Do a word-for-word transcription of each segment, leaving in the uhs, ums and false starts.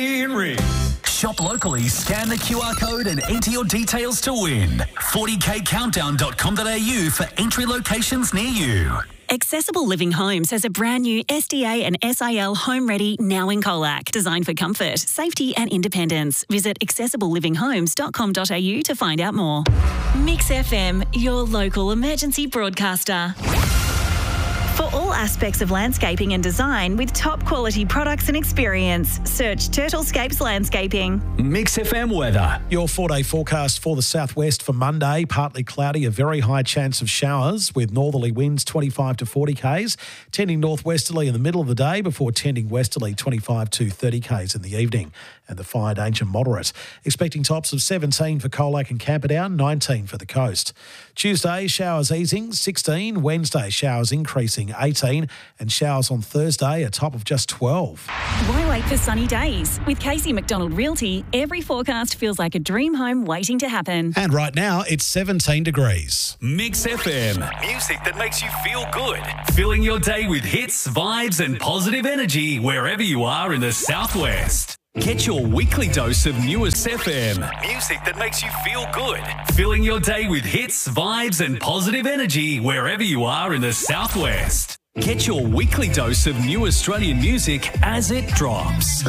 Henry. Shop locally, scan the Q R code and enter your details to win. forty k countdown dot com dot a u for entry locations near you. Accessible Living Homes has a brand new S D A and S I L Home Ready now in Colac, designed for comfort, safety and independence. Visit accessible living homes dot com dot a u to find out more. Mix F M, your local emergency broadcaster. For all aspects of landscaping and design with top quality products and experience, search Turtlescapes Landscaping. Mix F M weather. Your four-day forecast for the southwest for Monday, partly cloudy, a very high chance of showers with northerly winds twenty-five to forty k's, tending northwesterly in the middle of the day before tending westerly twenty-five to thirty k's in the evening, and the fire danger moderate. Expecting tops of seventeen for Colac and Camperdown, nineteen for the coast. Tuesday, showers easing, sixteen. Wednesday, showers increasing, eighteen. And showers on Thursday, a top of just twelve. Why wait for sunny days? With Casey McDonald Realty, every forecast feels like a dream home waiting to happen. And right now, it's seventeen degrees. Mix F M. Music that makes you feel good. Filling your day with hits, vibes and positive energy wherever you are in the southwest. Get your weekly dose of newest F M. Music that makes you feel good. Filling your day with hits, vibes and positive energy wherever you are in the southwest. Get your weekly dose of new Australian music as it drops.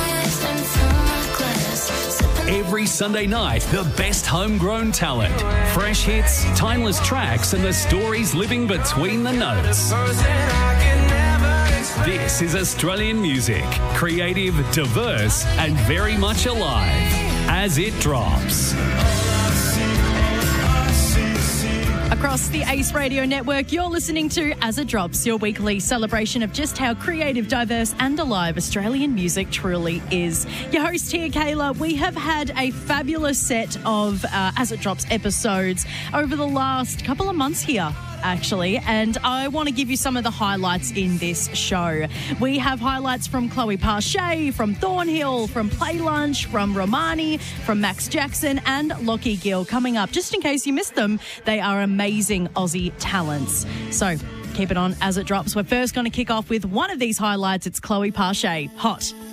Every Sunday night, the best homegrown talent, fresh hits, timeless tracks and the stories living between the notes. This is Australian music, creative, diverse and very much alive as it drops. Across the Ace Radio Network, you're listening to As It Drops, your weekly celebration of just how creative, diverse and alive Australian music truly is. Your host here, Kayla. We have had a fabulous set of uh, As It Drops episodes over the last couple of months here, actually, and I want to give you some of the highlights in this show. We have highlights from Chloe Pache, from Thornhill, from Play Lunch, from Romani, from Max Jackson and Lockie Gill coming up. Just in case you missed them, they are amazing Aussie talents. So keep it on As It Drops. We're first going to kick off with one of these highlights. It's Chloe Pache, Hot.